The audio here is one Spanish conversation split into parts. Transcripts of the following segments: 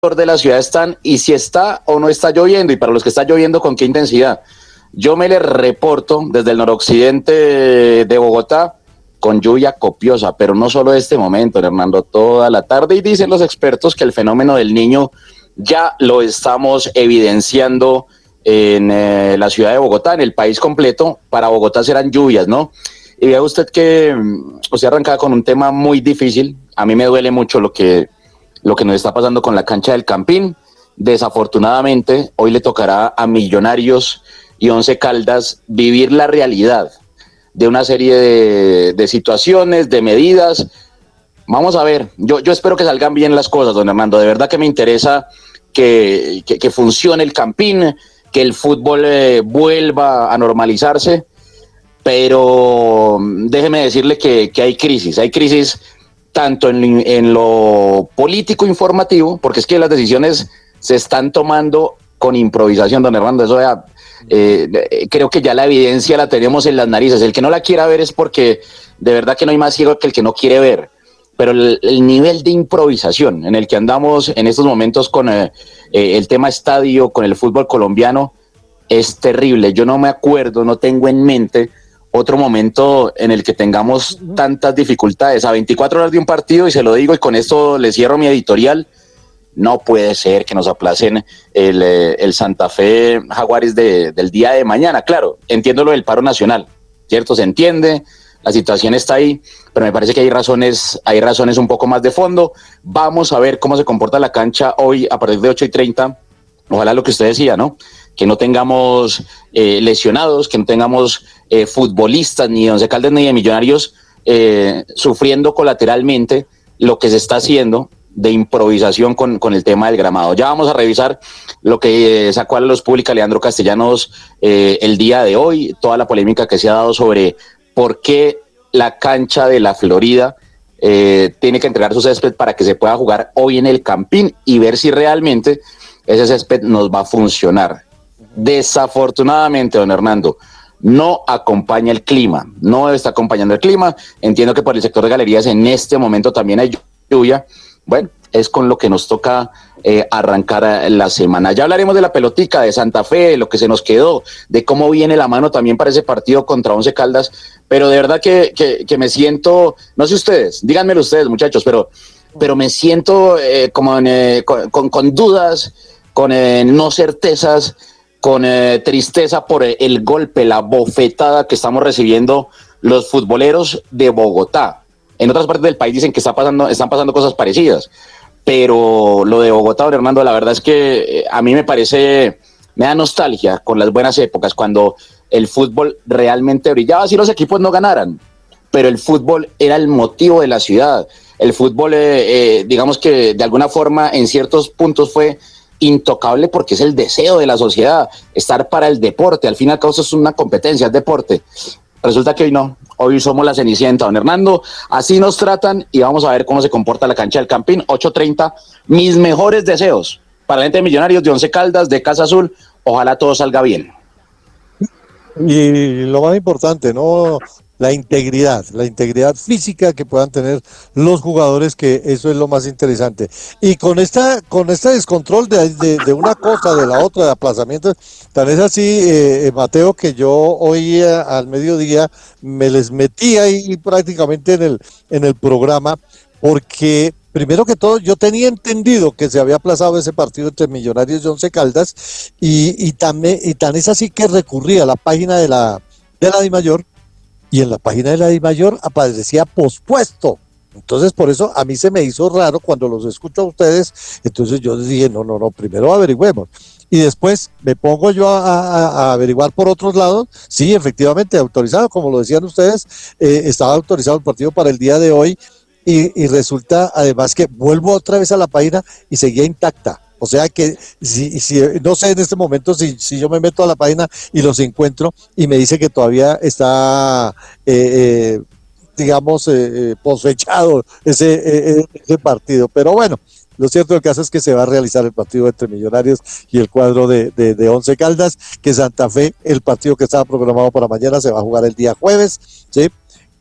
de la ciudad están y si está o no está lloviendo, y para los que está lloviendo, con qué intensidad. Yo me les reporto desde el noroccidente de Bogotá con lluvia copiosa, pero no solo este momento, Hernando, toda la tarde, y dicen los expertos que el fenómeno del Niño ya lo estamos evidenciando en la ciudad de Bogotá, en el país completo. Para Bogotá serán lluvias, ¿no? Y vea usted que usted arrancaba con un tema muy difícil. A mí me duele mucho lo que nos está pasando con la cancha del Campín. Desafortunadamente, hoy le tocará a Millonarios y Once Caldas vivir la realidad de una serie de situaciones, de medidas. Vamos a ver, yo espero que salgan bien las cosas, don Armando. De verdad que me interesa que funcione el Campín, que el fútbol vuelva a normalizarse, pero déjeme decirle que hay crisis tanto en lo político informativo, porque es que las decisiones se están tomando con improvisación, don Hernando. Eso ya, creo que ya la evidencia la tenemos en las narices. El que no la quiera ver es porque de verdad que no hay más ciego que el que no quiere ver. Pero el nivel de improvisación en el que andamos en estos momentos con el tema estadio, con el fútbol colombiano, es terrible. Yo no me acuerdo, no tengo en mente otro momento en el que tengamos tantas dificultades a 24 horas de un partido, y se lo digo, y con esto le cierro mi editorial. No puede ser que nos aplacen el Santa Fe Jaguares del día de mañana. Claro, entiendo lo del paro nacional, ¿cierto? Se entiende, la situación está ahí, pero me parece que hay razones un poco más de fondo. Vamos a ver cómo se comporta la cancha hoy a partir de 8:30. Ojalá lo que usted decía, ¿no? Que no tengamos lesionados, que no tengamos futbolistas ni de Once Caldas ni de Millonarios sufriendo colateralmente lo que se está haciendo de improvisación con el tema del gramado. Ya vamos a revisar lo que sacó a la luz pública Leandro Castellanos el día de hoy, toda la polémica que se ha dado sobre por qué la cancha de la Florida tiene que entregar su césped para que se pueda jugar hoy en el Campín, y ver si realmente ese césped nos va a funcionar. Desafortunadamente, don Hernando, no acompaña el clima, no está acompañando el clima. Entiendo que por el sector de galerías en este momento también hay lluvia. Bueno, es con lo que nos toca arrancar la semana. Ya hablaremos de la pelotica de Santa Fe, de lo que se nos quedó, de cómo viene la mano también para ese partido contra Once Caldas, pero de verdad que me siento, no sé ustedes, díganmelo ustedes, muchachos, pero me siento como con dudas, con no certezas, con tristeza por el golpe, la bofetada que estamos recibiendo los futboleros de Bogotá. En otras partes del país dicen que están pasando cosas parecidas, pero lo de Bogotá, don Hernando, la verdad es que a mí me da nostalgia con las buenas épocas, cuando el fútbol realmente brillaba, si los equipos no ganaran, pero el fútbol era el motivo de la ciudad. El fútbol, digamos que de alguna forma en ciertos puntos fue intocable, porque es el deseo de la sociedad, estar para el deporte. Al fin y al cabo, eso es una competencia, es deporte. Resulta que hoy no, hoy somos la cenicienta, don Hernando. Así nos tratan, y vamos a ver cómo se comporta la cancha del Campín. 8:30, mis mejores deseos para la gente de Millonarios, de Once Caldas, de Casa Azul. Ojalá todo salga bien. Y lo más importante, ¿no? La integridad física que puedan tener los jugadores, que eso es lo más interesante. Y con este descontrol de una cosa, de la otra, de aplazamientos, tan es así, Mateo, que yo hoy al mediodía me les metí ahí prácticamente en el programa, porque primero que todo yo tenía entendido que se había aplazado ese partido entre Millonarios y Once Caldas, y tan es así que recurrí a la página de la DIMAYOR, y en la página de la DIMAYOR aparecía pospuesto. Entonces, por eso a mí se me hizo raro cuando los escucho a ustedes. Entonces yo dije, no, primero averigüemos. Y después me pongo yo a averiguar por otros lados. Sí, efectivamente, autorizado, como lo decían ustedes, estaba autorizado el partido para el día de hoy, y resulta además que vuelvo otra vez a la página y seguía intacta. O sea que si no sé en este momento si yo me meto a la página y los encuentro y me dice que todavía está, digamos, posfechado ese partido. Pero bueno, lo cierto del caso es que se va a realizar el partido entre Millonarios y el cuadro de Once Caldas, que Santa Fe, el partido que estaba programado para mañana, se va a jugar el día jueves, ¿sí?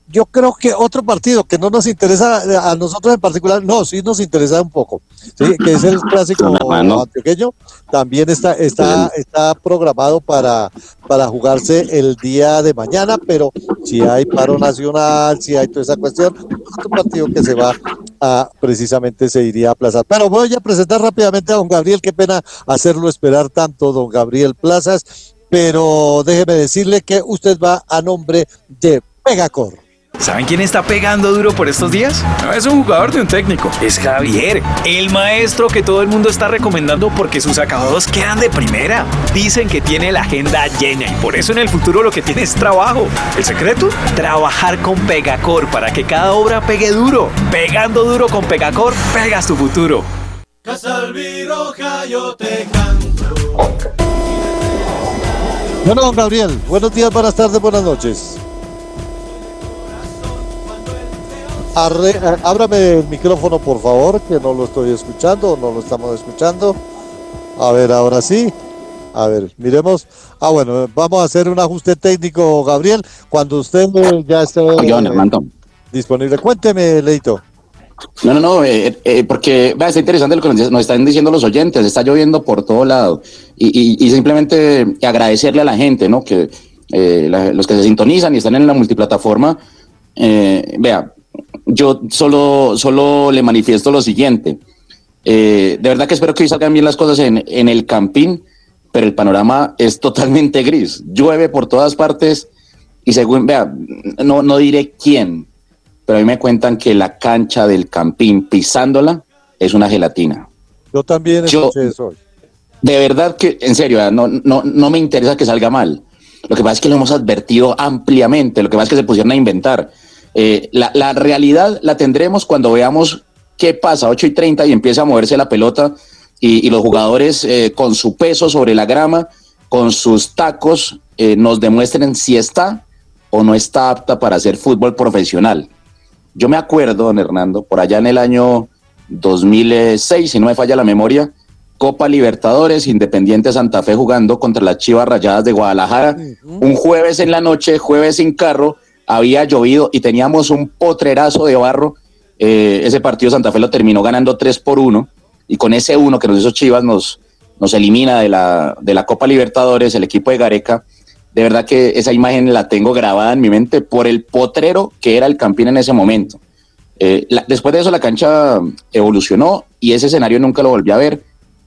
yo creo que otro partido que no nos interesa a nosotros en particular, no, sí nos interesa un poco, ¿sí? Que es el clásico antioqueño, también está programado para jugarse el día de mañana, pero si hay paro nacional, si hay toda esa cuestión, otro partido que se va precisamente se iría a aplazar. Pero voy a presentar rápidamente a don Gabriel, qué pena hacerlo esperar tanto, don Gabriel Plazas, pero déjeme decirle que usted va a nombre de Pegacor. ¿Saben quién está pegando duro por estos días? No es un jugador de un técnico, es Javier, el maestro que todo el mundo está recomendando porque sus acabados quedan de primera. Dicen que tiene la agenda llena y por eso en el futuro lo que tiene es trabajo. ¿El secreto? Trabajar con Pegacor para que cada obra pegue duro. Pegando duro con Pegacor, pegas tu futuro. Yo te canto. Bueno, don Gabriel, buenos días, buenas tardes, buenas noches. Ábrame el micrófono, por favor, que no lo estoy escuchando, no lo estamos escuchando. A ver, ahora sí. A ver, miremos. Bueno, vamos a hacer un ajuste técnico, Gabriel, cuando usted ya esté disponible. Cuénteme, Leito. No, porque está interesante lo que nos están diciendo los oyentes, está lloviendo por todo lado y simplemente agradecerle a la gente, ¿no? Que los que se sintonizan y están en la multiplataforma, vea, yo solo le manifiesto lo siguiente, de verdad que espero que hoy salgan bien las cosas en el Campín, pero el panorama es totalmente gris, llueve por todas partes y según, vea, no diré quién, pero a mí me cuentan que la cancha del Campín, pisándola, es una gelatina. Yo también escuché eso hoy. De verdad que, en serio, no me interesa que salga mal. Lo que pasa es que lo hemos advertido ampliamente, lo que pasa es que se pusieron a inventar. La realidad la tendremos cuando veamos qué pasa, 8:30, y empieza a moverse la pelota y los jugadores con su peso sobre la grama, con sus tacos, nos demuestren si está o no está apta para hacer fútbol profesional. Yo me acuerdo, don Hernando, por allá en el año 2006, si no me falla la memoria, Copa Libertadores, Independiente Santa Fe jugando contra las Chivas Rayadas de Guadalajara, un jueves en la noche, jueves sin carro, había llovido y teníamos un potrerazo de barro. Ese partido Santa Fe lo terminó ganando 3-1 y con ese 1 que nos hizo Chivas nos elimina de la Copa Libertadores, el equipo de Gareca. De verdad que esa imagen la tengo grabada en mi mente por el potrero que era el Campín en ese momento. Después de eso la cancha evolucionó y ese escenario nunca lo volví a ver.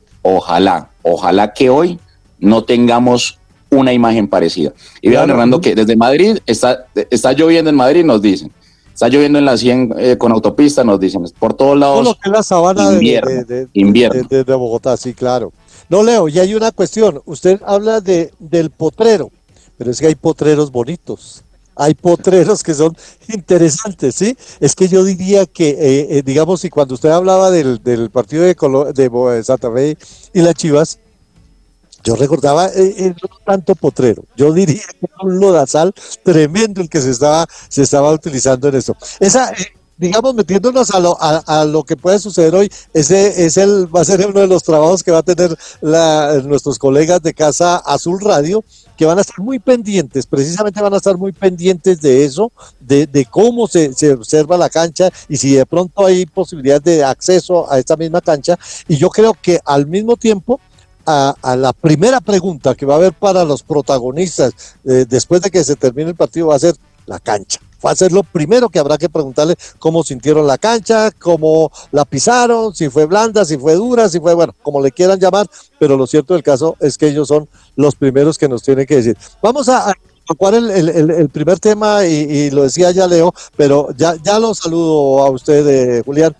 Ojalá que hoy no tengamos una imagen parecida. Y vean, Hernando, que desde Madrid está lloviendo en Madrid, nos dicen. Está lloviendo en la 100 con autopista, nos dicen. Por todos lados. Todo lo que es la sabana invierno. De Bogotá, sí, claro. No, Leo, y hay una cuestión. Usted habla del potrero, pero es que hay potreros bonitos. Hay potreros que son interesantes, ¿sí? Es que yo diría que, digamos, y cuando usted hablaba del partido de Santa Fe y las Chivas, yo recordaba no tanto potrero, yo diría que era un lodazal tremendo el que se estaba utilizando en eso. Digamos, metiéndonos a lo que puede suceder hoy, va a ser uno de los trabajos que va a tener nuestros colegas de Casa Azul Radio, que van a estar muy pendientes, precisamente van a estar muy pendientes de eso, de cómo se observa la cancha y si de pronto hay posibilidad de acceso a esta misma cancha. Y yo creo que al mismo tiempo, a la primera pregunta que va a haber para los protagonistas después de que se termine el partido va a ser la cancha. Va a ser lo primero que habrá que preguntarle cómo sintieron la cancha, cómo la pisaron, si fue blanda, si fue dura, si fue, bueno, como le quieran llamar, pero lo cierto del caso es que ellos son los primeros que nos tienen que decir. Vamos a tocar el primer tema y lo decía ya Leo, pero ya lo saludo a usted, Julián,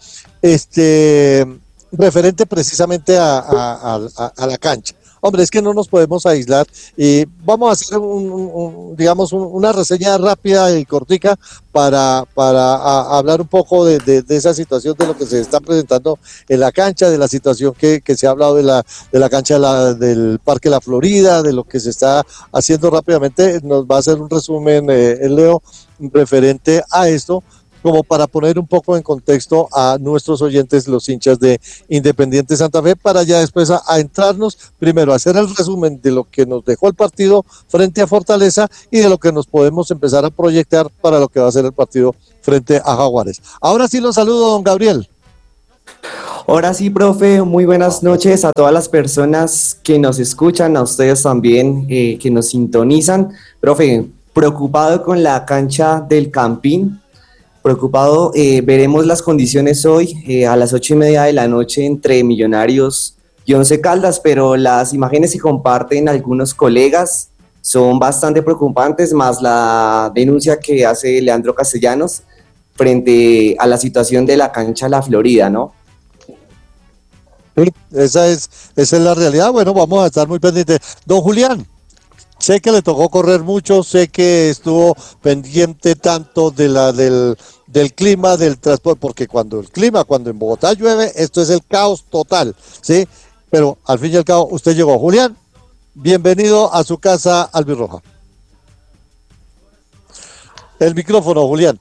referente precisamente a la cancha. Hombre, es que no nos podemos aislar y vamos a hacer una reseña rápida y cortica para hablar un poco de esa situación, de lo que se está presentando en la cancha, de la situación que se ha hablado de la cancha del Parque La Florida, de lo que se está haciendo rápidamente. Nos va a hacer un resumen, Leo, referente a esto, como para poner un poco en contexto a nuestros oyentes, los hinchas de Independiente Santa Fe, para ya después a entrarnos, primero a hacer el resumen de lo que nos dejó el partido frente a Fortaleza y de lo que nos podemos empezar a proyectar para lo que va a ser el partido frente a Jaguares. Ahora sí los saludo, don Gabriel. Ahora sí, profe, muy buenas noches a todas las personas que nos escuchan, a ustedes también que nos sintonizan. Profe, preocupado con la cancha del Campín, preocupado, veremos las condiciones hoy a las 8:30 de la noche entre Millonarios y Once Caldas, pero las imágenes que comparten algunos colegas son bastante preocupantes, más la denuncia que hace Leandro Castellanos frente a la situación de la cancha La Florida, ¿no? Sí, esa es la realidad. Bueno, vamos a estar muy pendientes. Don Julián, sé que le tocó correr mucho, sé que estuvo pendiente tanto del clima, del transporte, porque cuando en Bogotá llueve, esto es el caos total, ¿sí? Pero al fin y al cabo, usted llegó. Julián, bienvenido a su casa albirroja. El micrófono, Julián.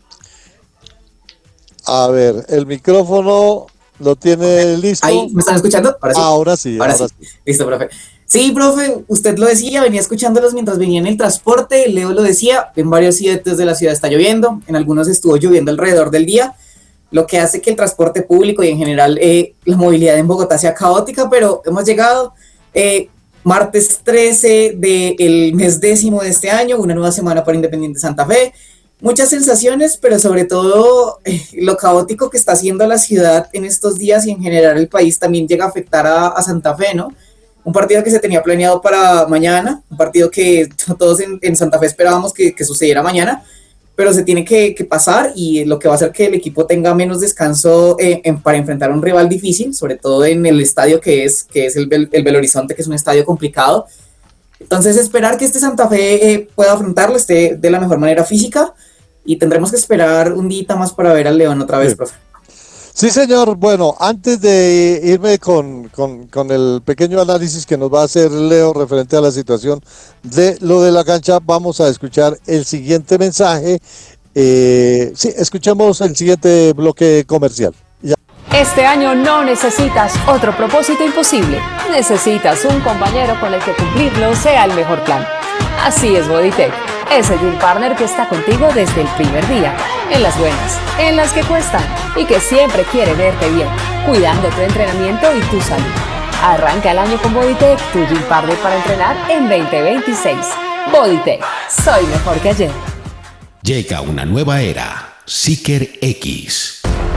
A ver, el micrófono lo tiene listo. Ahí, ¿me están escuchando? Ahora sí. Listo, profe. Sí, profe, usted lo decía, venía escuchándolos mientras venía en el transporte, Leo lo decía, en varios sitios de la ciudad está lloviendo, en algunos estuvo lloviendo alrededor del día, lo que hace que el transporte público y en general la movilidad en Bogotá sea caótica, pero hemos llegado martes 13 del mes 10º de este año, una nueva semana para Independiente Santa Fe. Muchas sensaciones, pero sobre todo lo caótico que está haciendo la ciudad en estos días y en general el país también llega a afectar a Santa Fe, ¿no? Un partido que se tenía planeado para mañana, un partido que todos en Santa Fe esperábamos que sucediera mañana, pero se tiene que pasar y lo que va a hacer que el equipo tenga menos descanso para enfrentar a un rival difícil, sobre todo en el estadio que es el Belo Horizonte, que es un estadio complicado. Entonces esperar que este Santa Fe pueda afrontarlo, esté de la mejor manera física, y tendremos que esperar un día más para ver al León otra vez, profe. Sí, señor. Bueno, antes de irme con el pequeño análisis que nos va a hacer Leo referente a la situación de lo de la cancha, vamos a escuchar el siguiente mensaje. Sí, escuchemos el siguiente bloque comercial. Ya. Este año no necesitas otro propósito imposible. Necesitas un compañero con el que cumplirlo sea el mejor plan. Así es Bodytech, ese gym partner que está contigo desde el primer día, en las buenas, en las que cuestan y que siempre quiere verte bien, cuidando tu entrenamiento y tu salud. Arranca el año con Bodytech, tu gym partner para entrenar en 2026. Bodytech, soy mejor que ayer. Llega una nueva era, Seeker X.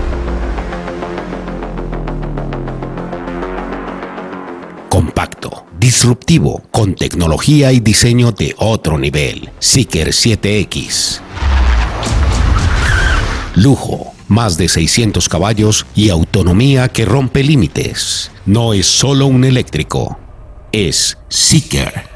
Compacto, disruptivo, con tecnología y diseño de otro nivel. Seeker 7X. Lujo, más de 600 caballos y autonomía que rompe límites. No es solo un eléctrico, es Seeker.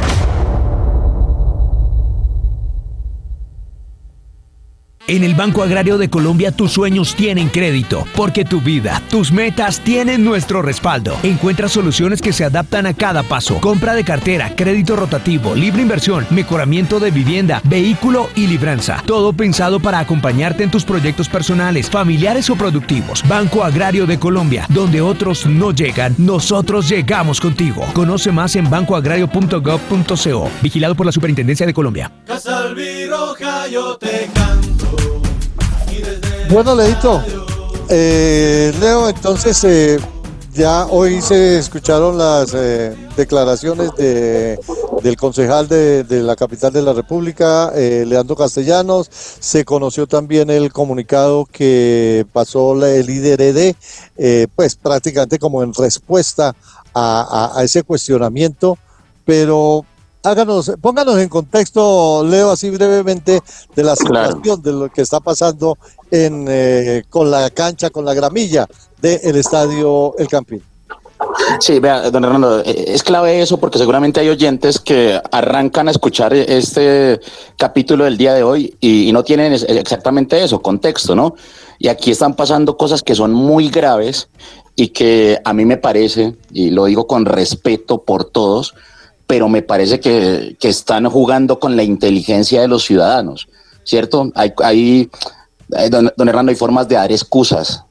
En el Banco Agrario de Colombia tus sueños tienen crédito, porque tu vida, tus metas tienen nuestro respaldo. Encuentra soluciones que se adaptan a cada paso. Compra de cartera, crédito rotativo, libre inversión, mejoramiento de vivienda, vehículo y libranza. Todo pensado para acompañarte en tus proyectos personales, familiares o productivos. Banco Agrario de Colombia, donde otros no llegan, nosotros llegamos contigo. Conoce más en bancoagrario.gov.co. Vigilado por la Superintendencia de Colombia. Casa Albirroja, yo te canto. Bueno, Leito, Leo, entonces ya hoy se escucharon las declaraciones del concejal de la capital de la República, Leandro Castellanos. Se conoció también el comunicado que pasó el IDRD, pues prácticamente como en respuesta a ese cuestionamiento, pero pónganos en contexto, Leo, así brevemente, de la situación de lo que está pasando con la cancha, con la gramilla del estadio El Campín. Sí, vea, don Hernando, es clave eso porque seguramente hay oyentes que arrancan a escuchar este capítulo del día de hoy y no tienen exactamente eso, contexto, ¿no? Y aquí están pasando cosas que son muy graves y que a mí me parece, y lo digo con respeto por todos, pero me parece que están jugando con la inteligencia de los ciudadanos, ¿cierto? don Hernando, hay formas de dar excusas.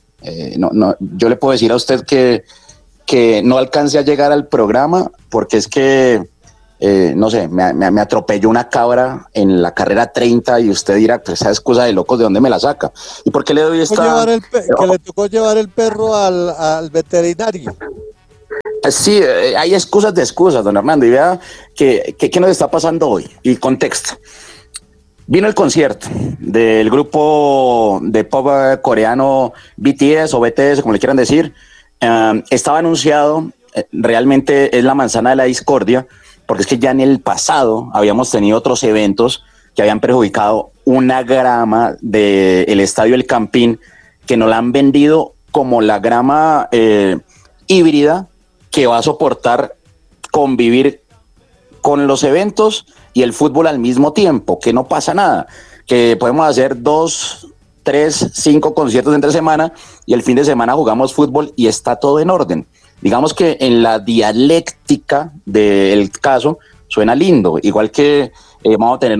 Yo le puedo decir a usted que no alcance a llegar al programa porque es que, no sé, me atropelló una cabra en la carrera 30 y usted dirá, pues esa excusa de locos, ¿de dónde me la saca? ¿Y por qué le doy esta...? Que le tocó llevar el perro al veterinario. Sí, hay excusas de excusas, don Hernando, y vea qué nos está pasando hoy. Y contexto. Vino el concierto del grupo de pop coreano BTS o BTS, como le quieran decir. Estaba anunciado, realmente es la manzana de la discordia, porque es que ya en el pasado habíamos tenido otros eventos que habían perjudicado una grama del estadio El Campín, que nos la han vendido como la grama híbrida que va a soportar convivir con los eventos y el fútbol al mismo tiempo, que no pasa nada, que podemos hacer 2, 3, 5 conciertos entre semana y el fin de semana jugamos fútbol y está todo en orden. Digamos que en la dialéctica del caso suena lindo, igual que vamos a tener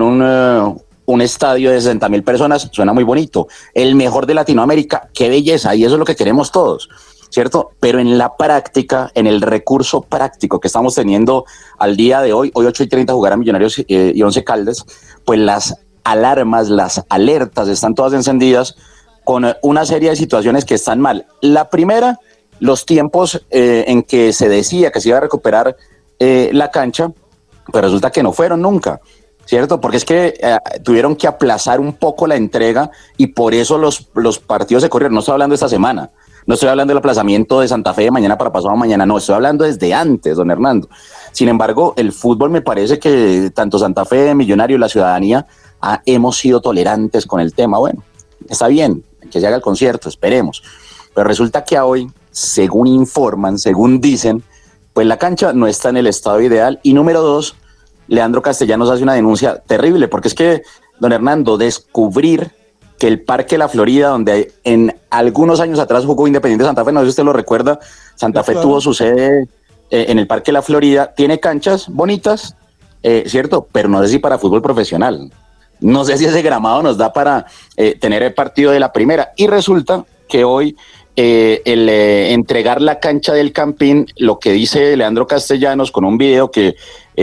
un estadio de 60,000 personas, suena muy bonito, el mejor de Latinoamérica, qué belleza, y eso es lo que queremos todos, ¿cierto? Pero en la práctica, en el recurso práctico que estamos teniendo al día de hoy 8:30 jugarán Millonarios y Once Caldas, pues las alarmas, las alertas están todas encendidas con una serie de situaciones que están mal. La primera, los tiempos en que se decía que se iba a recuperar la cancha, pero resulta que no fueron nunca, ¿cierto? Porque es que tuvieron que aplazar un poco la entrega y por eso los partidos se corrieron. No estoy hablando de esta semana, no estoy hablando del aplazamiento de Santa Fe de mañana para pasado mañana, no, estoy hablando desde antes, don Hernando. Sin embargo, el fútbol me parece que tanto Santa Fe, Millonario y la ciudadanía hemos sido tolerantes con el tema. Bueno, está bien, que se haga el concierto, esperemos. Pero resulta que hoy, según informan, según dicen, pues la cancha no está en el estado ideal. Y número 2, Leandro Castellanos hace una denuncia terrible, porque es que, don Hernando, descubrir que el Parque La Florida, donde en algunos años atrás jugó Independiente Santa Fe, no sé si usted lo recuerda, Santa Fe tuvo su sede en el Parque La Florida, tiene canchas bonitas, ¿cierto? Pero no sé si para fútbol profesional. No sé si ese gramado nos da para tener el partido de la primera. Y resulta que hoy el entregar la cancha del Campín, lo que dice Leandro Castellanos con un video que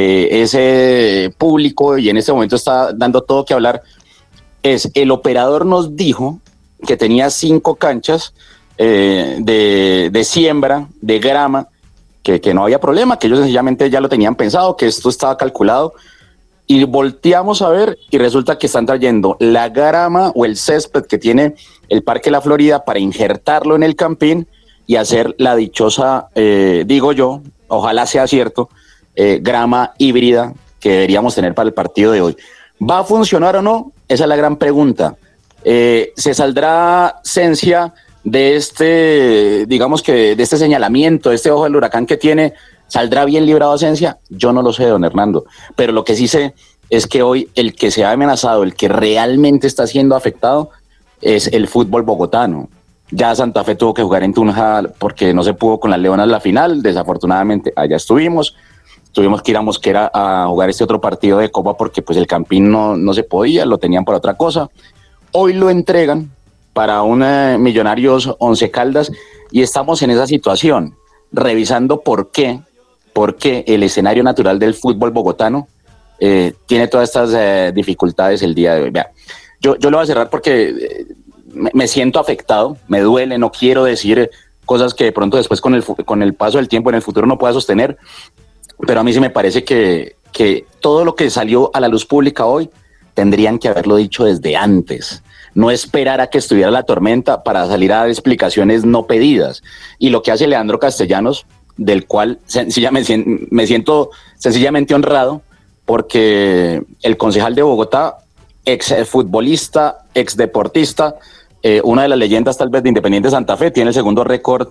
es público y en este momento está dando todo que hablar, es el operador nos dijo que tenía 5 canchas de siembra, de grama, que no había problema, que ellos sencillamente ya lo tenían pensado, que esto estaba calculado. Y volteamos a ver y resulta que están trayendo la grama o el césped que tiene el Parque La Florida para injertarlo en el Campín y hacer la dichosa, digo yo, ojalá sea cierto, grama híbrida que deberíamos tener para el partido de hoy. ¿Va a funcionar o no? Esa es la gran pregunta. ¿Se saldrá Cencia de este, digamos que de este señalamiento, de este ojo del huracán que tiene? ¿Saldrá bien librado Cencia? Yo no lo sé, don Hernando, pero lo que sí sé es que hoy el que se ha amenazado, el que realmente está siendo afectado es el fútbol bogotano. Ya Santa Fe tuvo que jugar en Tunja porque no se pudo con las Leonas la final, desafortunadamente allá tuvimos que ir a Mosquera a jugar este otro partido de Copa porque pues el Campín no se podía, lo tenían para otra cosa. Hoy lo entregan para un Millonarios Once Caldas y estamos en esa situación, revisando por qué el escenario natural del fútbol bogotano tiene todas estas dificultades el día de hoy. Vea, yo lo voy a cerrar porque me siento afectado, me duele, no quiero decir cosas que de pronto después con el paso del tiempo en el futuro no pueda sostener, pero a mí sí me parece que todo lo que salió a la luz pública hoy tendrían que haberlo dicho desde antes, no esperar a que estuviera la tormenta para salir a dar explicaciones no pedidas. Y lo que hace Leandro Castellanos, del cual me siento sencillamente honrado, porque el concejal de Bogotá, ex futbolista, ex deportista, una de las leyendas tal vez de Independiente Santa Fe, tiene el segundo récord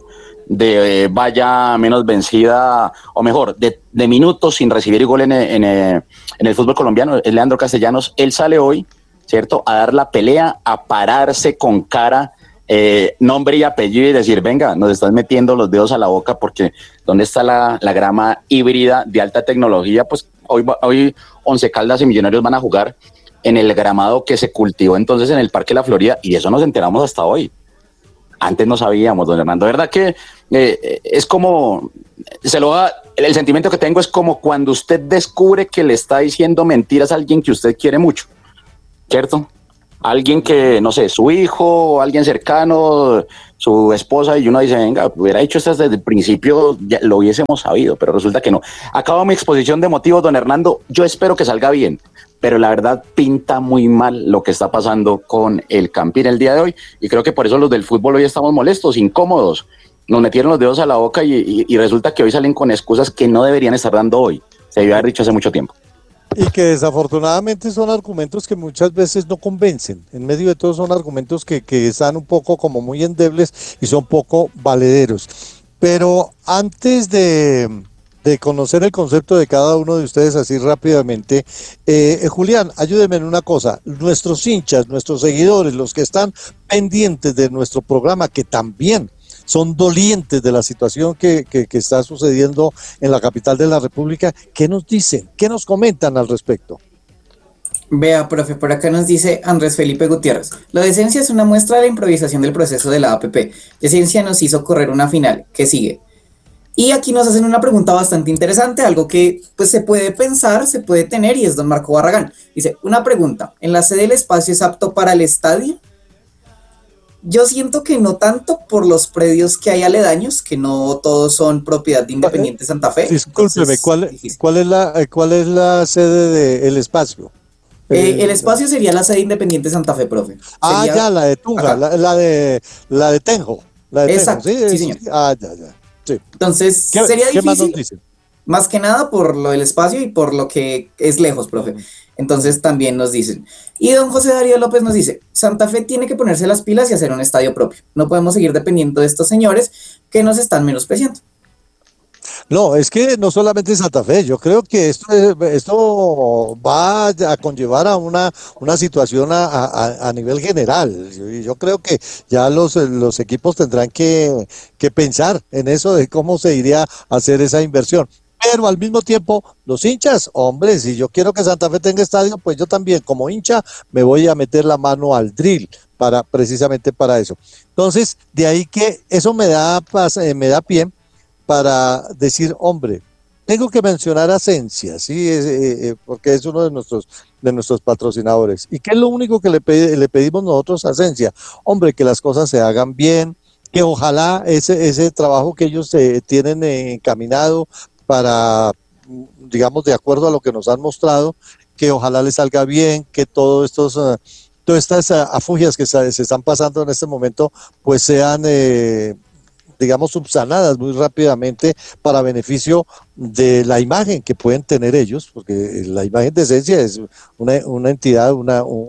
de valla menos vencida, o mejor, de minutos sin recibir gol en el fútbol colombiano, es Leandro Castellanos. Él sale hoy, ¿cierto?, a dar la pelea, a pararse con cara, nombre y apellido y decir, venga, nos estás metiendo los dedos a la boca porque ¿dónde está la grama híbrida de alta tecnología? Pues hoy Once Caldas y Millonarios van a jugar en el gramado que se cultivó entonces en el Parque La Florida, y eso nos enteramos hasta hoy. Antes no sabíamos, don Hernando. De verdad que es como, el sentimiento que tengo es como cuando usted descubre que le está diciendo mentiras a alguien que usted quiere mucho, ¿cierto? Alguien que, no sé, su hijo, alguien cercano, su esposa, y uno dice, venga, hubiera hecho esto desde el principio, ya lo hubiésemos sabido, pero resulta que no. Acabo mi exposición de motivos, don Hernando. Yo espero que salga bien, pero la verdad pinta muy mal lo que está pasando con el Campín el día de hoy, y creo que por eso los del fútbol hoy estamos molestos, incómodos. Nos metieron los dedos a la boca y resulta que hoy salen con excusas que no deberían estar dando hoy. Se debió haber dicho hace mucho tiempo. Y que desafortunadamente son argumentos que muchas veces no convencen. En medio de todo son argumentos que están un poco como muy endebles y son poco valederos. Pero antes de conocer el concepto de cada uno de ustedes así rápidamente, Julián, ayúdeme en una cosa. Nuestros hinchas, nuestros seguidores, los que están pendientes de nuestro programa, que también son dolientes de la situación que está sucediendo en la capital de la República, ¿qué nos dicen? ¿Qué nos comentan al respecto? Vea, profe, por acá nos dice Andrés Felipe Gutiérrez. Lo de Esencia es una muestra de la improvisación del proceso de la APP. Esencia nos hizo correr una final. ¿Qué sigue? Y aquí nos hacen una pregunta bastante interesante, algo que pues se puede pensar, se puede tener, y es don Marco Barragán. Dice, una pregunta, ¿en la sede el espacio es apto para el estadio? Yo siento que no tanto por los predios que hay aledaños, que no todos son propiedad de Independiente Santa Fe. Discúlpeme, ¿cuál es la sede del espacio? El espacio sería la sede de Independiente Santa Fe, profe. Sería, ya, la de Tunja, la de Tenjo. Exacto, Tenjo, sí, señor. Ya. Sí. Entonces, sería difícil. ¿Qué más nos dicen? Más que nada por lo del espacio y por lo que es lejos, profe. Entonces también nos dicen. Y don José Darío López nos dice, Santa Fe tiene que ponerse las pilas y hacer un estadio propio. No podemos seguir dependiendo de estos señores que nos están menospreciando. No, es que no solamente Santa Fe, yo creo que esto va a conllevar a una situación a nivel general. Yo creo que ya los equipos tendrán que pensar en eso de cómo se iría a hacer esa inversión. Pero al mismo tiempo, los hinchas, hombre, si yo quiero que Santa Fe tenga estadio, pues yo también como hincha me voy a meter la mano al drill precisamente para eso. Entonces, de ahí que eso me da pie para decir, hombre, tengo que mencionar a Esencia, ¿sí? Porque es uno de nuestros patrocinadores. ¿Y qué es lo único que le pedimos nosotros a Esencia? Hombre, que las cosas se hagan bien, que ojalá ese trabajo que ellos tienen encaminado para, digamos, de acuerdo a lo que nos han mostrado, que ojalá les salga bien, que todas estas afugias que se están pasando en este momento, pues sean digamos, subsanadas muy rápidamente para beneficio de la imagen que pueden tener ellos, porque la imagen de Esencia es una entidad,